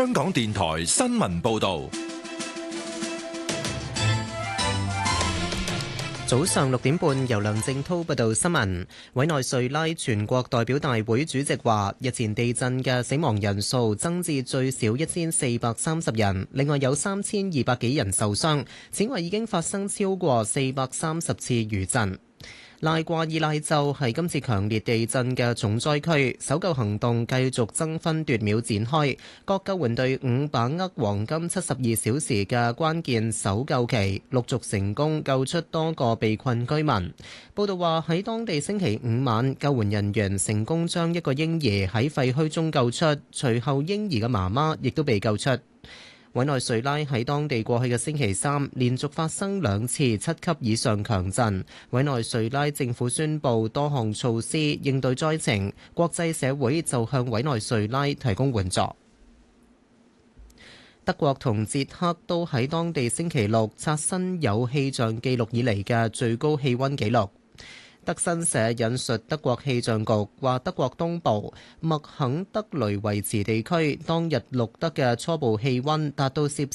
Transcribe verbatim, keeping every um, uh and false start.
香港電台新聞報道。 早上六點半，由梁正滔報道新聞。委內瑞拉全國代表大會主席話，日前地震嘅死亡人數增至最少一千四百三十人，另外有三千二百幾人受傷。此外，已經發生超過四百三十次餘震。拉瓜伊拉州係今次強烈地震嘅重災區，搜救行動繼續爭分奪秒展開，各救援隊伍把握黃金七十二小時嘅關鍵搜救期，陸續成功救出多個被困居民。報道話喺當地星期五晚，救援人員成功將一個嬰兒喺廢墟中救出，隨後嬰兒嘅媽媽亦都被救出。委內瑞拉喺當地過去嘅星期三連續發生兩次七級以上強震，委內瑞拉政府宣布多項措施應對災情，國際社會就向委內瑞拉提供援助。德國同捷克都喺當地星期六刷新有氣象記錄以嚟嘅最高氣溫紀錄。德新社引述德國氣象局話，德國東部麥肯德雷維茨地區當日錄得嘅初步氣溫達到攝